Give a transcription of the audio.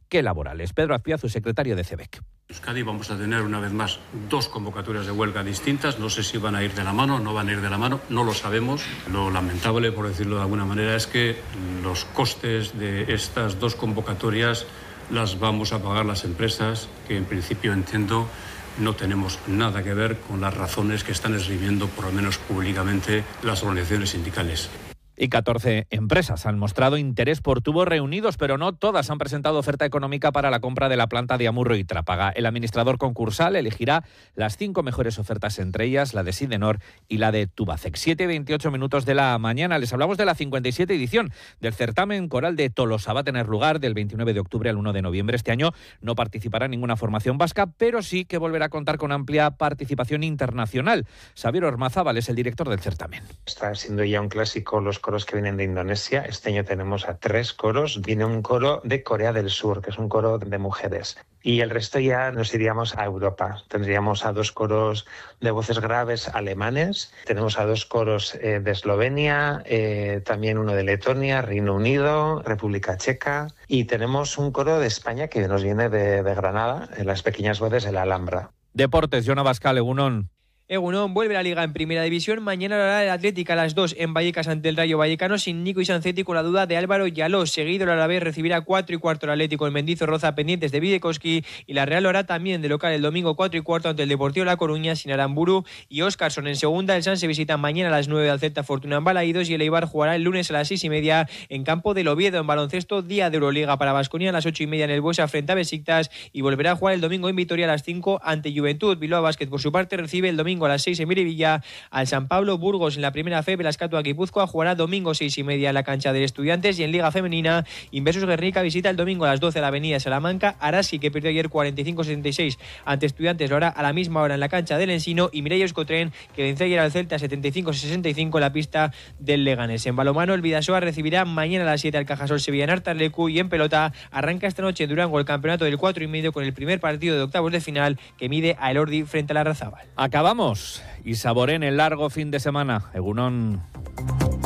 que laborales. Pedro Azpiazu, secretario de CEBEC. En Euskadi vamos a tener una vez más 2 convocatorias de huelga distintas. No sé si van a ir de la mano o no van a ir de la mano, no lo sabemos. Lo lamentable, por decirlo de alguna manera, es que los costes de estas 2 convocatorias las vamos a pagar las empresas, que en principio entiendo no tenemos nada que ver con las razones que están esgrimiendo, por lo menos públicamente, las organizaciones sindicales. Y 14 empresas han mostrado interés por tubos reunidos, pero no todas han presentado oferta económica para la compra de la planta de Amurrio y Trápaga. El administrador concursal elegirá las 5 mejores ofertas, entre ellas la de Sidenor y la de Tubacex. 7:28 minutos de la mañana. Les hablamos de la 57 edición del certamen coral de Tolosa. Va a tener lugar del 29 de octubre al 1 de noviembre. Este año no participará ninguna formación vasca, pero sí que volverá a contar con amplia participación internacional. Xavier Ormazábal es el director del certamen. Está siendo ya un clásico los coros que vienen de Indonesia. Este año tenemos a 3 coros. Viene un coro de Corea del Sur, que es un coro de mujeres. Y el resto ya nos iríamos a Europa. Tendríamos a 2 coros de voces graves alemanes. Tenemos a 2 coros de Eslovenia, también uno de Letonia, Reino Unido, República Checa. Y tenemos un coro de España que nos viene de Granada, las pequeñas voces de la Alhambra. Deportes, Jona Bascal, Egunon. Egunon vuelve a la Liga en Primera División. Mañana lo hará el Atlético a las 2 en Vallecas ante el Rayo Vallecano, sin Nico y Sancetti, con la duda de Álvaro Yalós. Seguido el Alavés recibirá 4:15 el Atlético en Mendizorroza, pendientes de Videkowski, y la Real lo hará también de local el domingo 4:15 ante el Deportivo La Coruña, sin Aramburu y Óscarson. En segunda, el Sanse visita mañana a las 9 al Celta Fortuna en Balaídos, y el Eibar jugará el lunes a las 6:30 en campo del Oviedo. En baloncesto, día de Euroliga para Baskonia a las 8:30 en el Buesa frente a Besiktas, y volverá a jugar el domingo en Vitoria a las 5 ante Juventud. Bilbao Basket, por su parte, recibe el domingo a las 6 en Miribilla al San Pablo. Burgos en la primera fe, Belascatu Guipúzcoa jugará domingo 6:30 en la cancha del Estudiantes. Y en Liga Femenina, Inversus Guernica visita el domingo a las 12 a la Avenida Salamanca. Araski, que perdió ayer 45-76 ante Estudiantes, lo hará a la misma hora en la cancha del Ensino. Y Mireia Euskotren, que venció ayer al Celta 75-65 en la pista del Leganés. En balonmano, el Bidasoa recibirá mañana a las 7 al Cajasol Sevilla en Artarleku. Y en pelota, arranca esta noche en Durango el campeonato del 4,5 con el primer partido de octavos de final, que mide a Elordi frente a la Larrazábal. Acabamos y saboren el largo fin de semana. Egunon.